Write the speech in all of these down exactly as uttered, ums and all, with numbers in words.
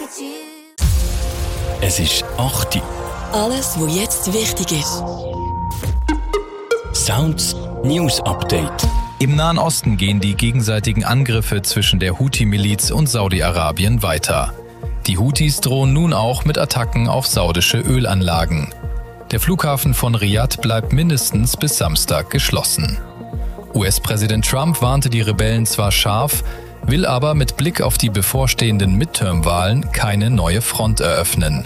Es ist acht Uhr. Alles, was jetzt wichtig ist. Sounds News Update. Im Nahen Osten gehen die gegenseitigen Angriffe zwischen der Houthi-Miliz und Saudi-Arabien weiter. Die Houthis drohen nun auch mit Attacken auf saudische Ölanlagen. Der Flughafen von Riyadh bleibt mindestens bis Samstag geschlossen. U S-Präsident Trump warnte die Rebellen zwar scharf, will aber mit Blick auf die bevorstehenden Midterm-Wahlen keine neue Front eröffnen.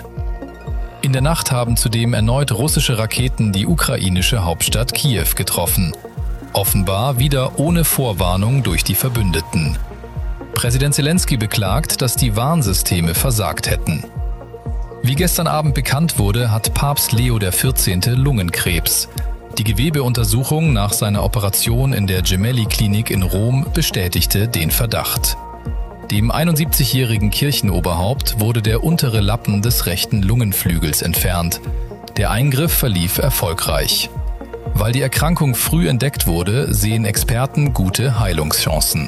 In der Nacht haben zudem erneut russische Raketen die ukrainische Hauptstadt Kiew getroffen. Offenbar wieder ohne Vorwarnung durch die Verbündeten. Präsident Zelensky beklagt, dass die Warnsysteme versagt hätten. Wie gestern Abend bekannt wurde, hat Papst Leo der vierzehnte Lungenkrebs. Die Gewebeuntersuchung nach seiner Operation in der Gemelli-Klinik in Rom bestätigte den Verdacht. Dem einundsiebzigjährigen Kirchenoberhaupt wurde der untere Lappen des rechten Lungenflügels entfernt. Der Eingriff verlief erfolgreich. Weil die Erkrankung früh entdeckt wurde, sehen Experten gute Heilungschancen.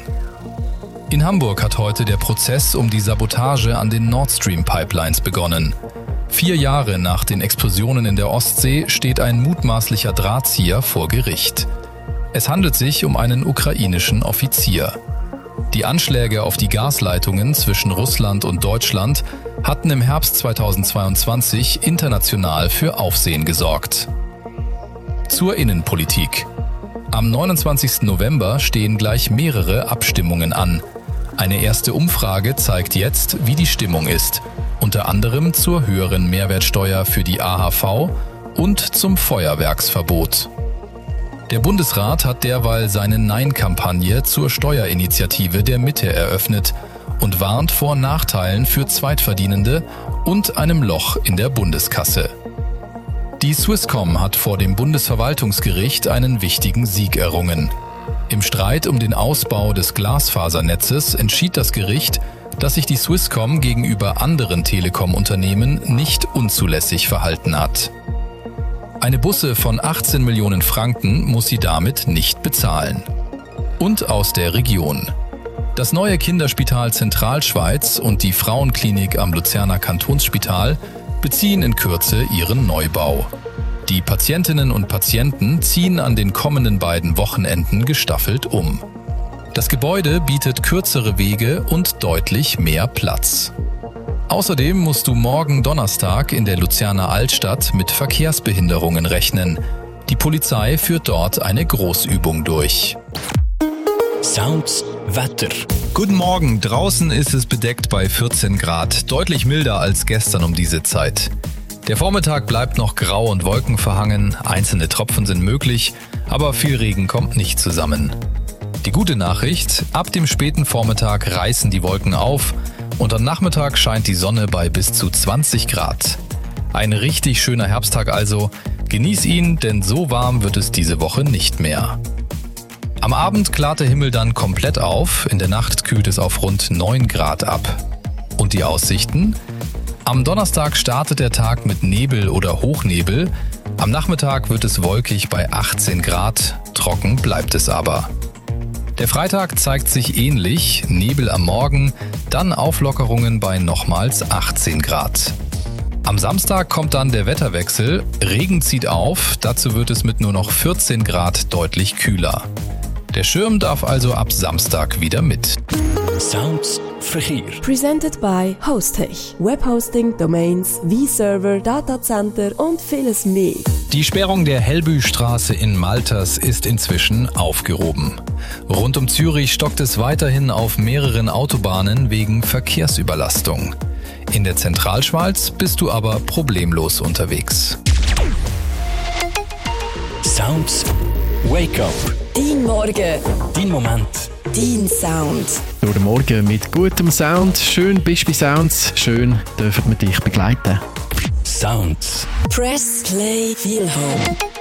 In Hamburg hat heute der Prozess um die Sabotage an den Nord Stream-Pipelines begonnen. Vier Jahre nach den Explosionen in der Ostsee steht ein mutmaßlicher Drahtzieher vor Gericht. Es handelt sich um einen ukrainischen Offizier. Die Anschläge auf die Gasleitungen zwischen Russland und Deutschland hatten im Herbst zweitausendzweiundzwanzig international für Aufsehen gesorgt. Zur Innenpolitik. Am neunundzwanzigsten November stehen gleich mehrere Abstimmungen an. Eine erste Umfrage zeigt jetzt, wie die Stimmung ist. Unter anderem zur höheren Mehrwertsteuer für die A H V und zum Feuerwerksverbot. Der Bundesrat hat derweil seine Nein-Kampagne zur Steuerinitiative der Mitte eröffnet und warnt vor Nachteilen für Zweitverdienende und einem Loch in der Bundeskasse. Die Swisscom hat vor dem Bundesverwaltungsgericht einen wichtigen Sieg errungen. Im Streit um den Ausbau des Glasfasernetzes entschied das Gericht, dass sich die Swisscom gegenüber anderen Telekom-Unternehmen nicht unzulässig verhalten hat. Eine Busse von achtzehn Millionen Franken muss sie damit nicht bezahlen. Und aus der Region. Das neue Kinderspital Zentralschweiz und die Frauenklinik am Luzerner Kantonsspital beziehen in Kürze ihren Neubau. Die Patientinnen und Patienten ziehen an den kommenden beiden Wochenenden gestaffelt um. Das Gebäude bietet kürzere Wege und deutlich mehr Platz. Außerdem musst du morgen Donnerstag in der Luzerner Altstadt mit Verkehrsbehinderungen rechnen. Die Polizei führt dort eine Großübung durch. Sounds Wetter. Guten Morgen, draußen ist es bedeckt bei vierzehn Grad, deutlich milder als gestern um diese Zeit. Der Vormittag bleibt noch grau und wolkenverhangen, einzelne Tropfen sind möglich, aber viel Regen kommt nicht zusammen. Die gute Nachricht, ab dem späten Vormittag reißen die Wolken auf und am Nachmittag scheint die Sonne bei bis zu zwanzig Grad. Ein richtig schöner Herbsttag also, genieß ihn, denn so warm wird es diese Woche nicht mehr. Am Abend klart der Himmel dann komplett auf, in der Nacht kühlt es auf rund neun Grad ab. Und die Aussichten? Am Donnerstag startet der Tag mit Nebel oder Hochnebel, am Nachmittag wird es wolkig bei achtzehn Grad, trocken bleibt es aber. Der Freitag zeigt sich ähnlich, Nebel am Morgen, dann Auflockerungen bei nochmals achtzehn Grad. Am Samstag kommt dann der Wetterwechsel, Regen zieht auf, dazu wird es mit nur noch vierzehn Grad deutlich kühler. Der Schirm darf also ab Samstag wieder mit. Sounds Verkehr. Presented by Hostech. Webhosting, Domains, V-Server, Datacenter und vieles mehr. Die Sperrung der Hellbüstraße in Malters ist inzwischen aufgehoben. Rund um Zürich stockt es weiterhin auf mehreren Autobahnen wegen Verkehrsüberlastung. In der Zentralschweiz bist du aber problemlos unterwegs. Sounds Wake Up. Dein Morgen. Dein Moment. Dein Sound. Durch den Morgen mit gutem Sound. Schön bist du bei Sounds. Schön dürfen wir dich begleiten. Sounds. Press Play Feel Home.